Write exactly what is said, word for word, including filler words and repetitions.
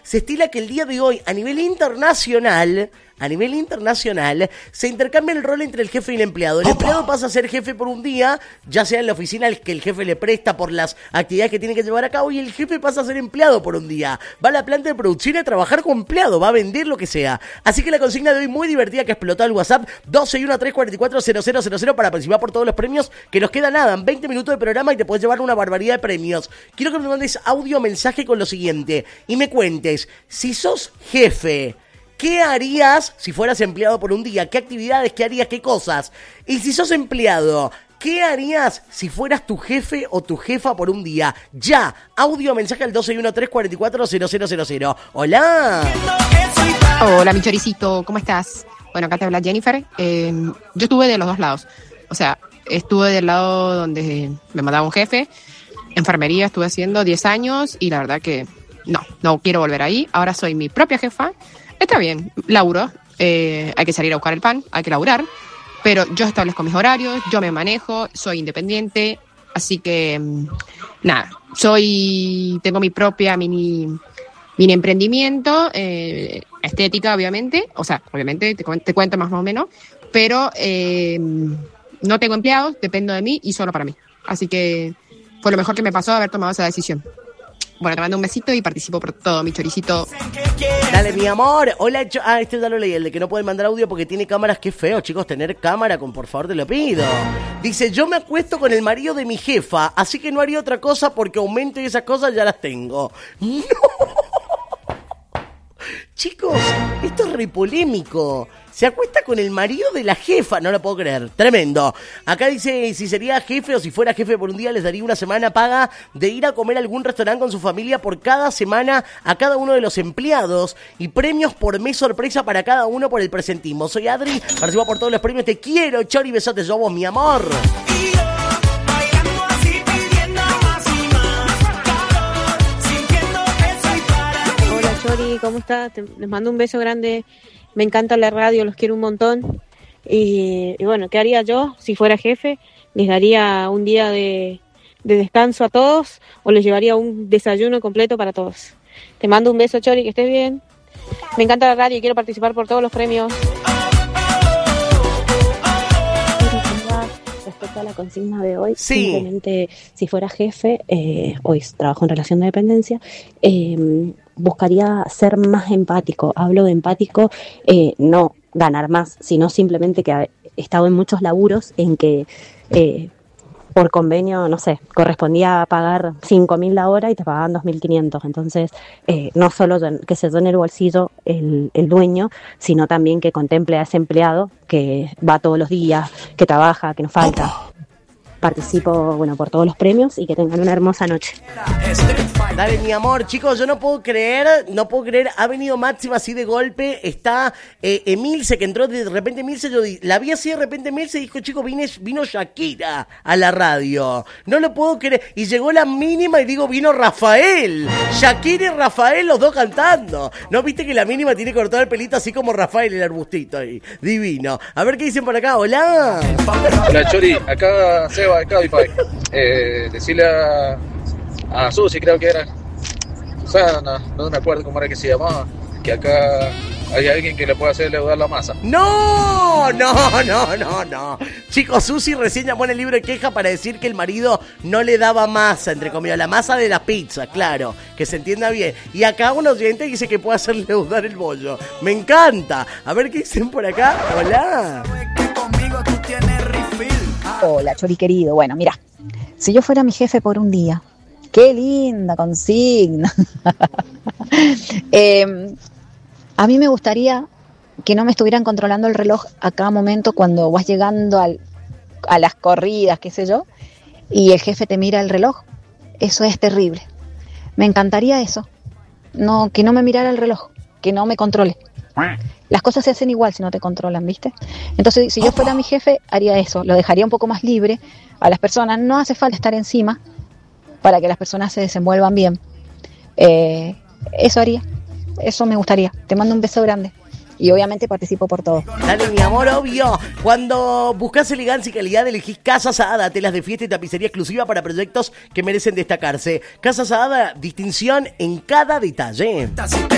se estila que el día de hoy, a nivel internacional... A nivel internacional, se intercambia el rol entre el jefe y el empleado. El ¡Opa! empleado pasa a ser jefe por un día, ya sea en la oficina al que el jefe le presta por las actividades que tiene que llevar a cabo, y el jefe pasa a ser empleado por un día. Va a la planta de producción a trabajar como empleado, va a vender lo que sea. Así que la consigna de hoy muy divertida que explotó el WhatsApp, doce y uno tres cuatro cuatro cero cero cero cero, para participar por todos los premios, que nos queda nada, veinte minutos de programa y te puedes llevar una barbaridad de premios. Quiero que me mandes audio mensaje con lo siguiente y me cuentes, si sos jefe, ¿qué harías si fueras empleado por un día? ¿Qué actividades? ¿Qué harías? ¿Qué cosas? Y si sos empleado, ¿qué harías si fueras tu jefe o tu jefa por un día? Ya, audio mensaje al doce y uno tres cuatro cuatro cero cero cero cero. ¡Hola! Hola, mi choricito, ¿cómo estás? Bueno, acá te habla Jennifer. Eh, yo estuve de los dos lados. O sea, estuve del lado donde me mandaba un jefe. Enfermería estuve haciendo diez años y la verdad que no, no quiero volver ahí. Ahora soy mi propia jefa. Está bien, laburo, eh, hay que salir a buscar el pan, hay que laburar, pero yo establezco mis horarios, yo me manejo, soy independiente, así que nada, soy, tengo mi propia mini, mini emprendimiento, eh, estética obviamente, o sea, obviamente te, te cuento más o menos, pero eh, no tengo empleados, dependo de mí y solo para mí, así que fue lo mejor que me pasó haber tomado esa decisión. Bueno, te mando un besito y participo por todo, mi choricito. Dale, mi amor. Hola, cho- ah, este ya lo leí, el de que no pueden mandar audio porque tiene cámaras. Qué feo, chicos, tener cámara, con por favor te lo pido. Dice, yo me acuesto con el marido de mi jefa, así que no haría otra cosa porque aumento y esas cosas ya las tengo. ¡No! Chicos, esto es re polémico. Se acuesta con el marido de la jefa, no lo puedo creer, tremendo. Acá dice, si sería jefe o si fuera jefe por un día, les daría una semana paga de ir a comer a algún restaurante con su familia por cada semana a cada uno de los empleados y premios por mes sorpresa para cada uno por el presentismo. Soy Adri, participo por todos los premios, te quiero, Chori, besotes, yo vos, mi amor. Hola Chori, ¿cómo estás? Te- les mando un beso grande. Me encanta la radio, los quiero un montón. Y, y bueno, ¿qué haría yo si fuera jefe? Les daría un día de, de descanso a todos o les llevaría un desayuno completo para todos. Te mando un beso, Chori, que estés bien. Me encanta la radio y quiero participar por todos los premios. Respecto a la consigna de hoy, Sí. simplemente si fuera jefe, eh, hoy trabajo en relación de dependencia, eh, buscaría ser más empático. Hablo de empático, eh, no ganar más, sino simplemente que he estado en muchos laburos en que eh, por convenio, no sé, correspondía a pagar cinco mil la hora y te pagaban dos mil quinientos. Entonces, eh, no solo que se done el bolsillo el, el dueño, sino también que contemple a ese empleado que va todos los días, que trabaja, que no falta. Participo, bueno, por todos los premios y que tengan una hermosa noche. Dale, mi amor, chicos, yo no puedo creer, no puedo creer, ha venido Máxima así de golpe, está eh, Emilce, que entró de repente Emilce, yo di- la vi así de repente Emilce y dijo, chicos, vine, vino Shakira a la radio, no lo puedo creer, y llegó la mínima y digo, vino Rafael, Shakira y Rafael, los dos cantando, ¿no viste que la mínima tiene cortado el pelito así como Rafael, el arbustito ahí, divino? A ver qué dicen por acá, hola. Hola Chori, acá Seba de Cabify. Eh, decirle a, a Susi, creo que era, o sea, no, no me acuerdo cómo era que se llamaba, que acá hay alguien que le puede hacer leudar la masa. No, no, no, no, no. Chicos, Susi recién llamó en el libro de queja para decir que el marido no le daba masa, entre comillas, la masa de la pizza, claro, que se entienda bien. Y acá un oyente dice que puede hacer leudar el bollo. Me encanta. A ver qué dicen por acá. Hola. Hola, Chori querido. Bueno, mira, si yo fuera mi jefe por un día, qué linda consigna. eh, a mí me gustaría que no me estuvieran controlando el reloj a cada momento cuando vas llegando al, a las corridas, qué sé yo, y el jefe te mira el reloj. Eso es terrible. Me encantaría eso. No, que no me mirara el reloj, que no me controle. Las cosas se hacen igual si no te controlan, ¿viste? Entonces, si yo fuera mi jefe, haría eso. Lo dejaría un poco más libre a las personas. No hace falta estar encima para que las personas se desenvuelvan bien. Eh, eso haría. Eso me gustaría. Te mando un beso grande. Y obviamente participo por todo. Dale, mi amor, obvio. Cuando buscas elegancia y calidad, elegís Casas Ada, telas de fiesta y tapicería exclusiva para proyectos que merecen destacarse. Casas Ada, distinción en cada detalle.